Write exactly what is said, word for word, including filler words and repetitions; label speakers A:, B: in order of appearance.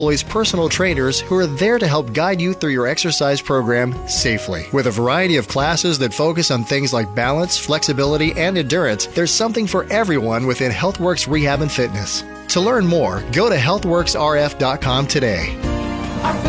A: personal trainers who are there to help guide you through your exercise program safely. With a variety of classes that focus on things like balance, flexibility, and endurance, there's something for everyone within HealthWorks Rehab and Fitness. To learn more, go to health works r f dot com today.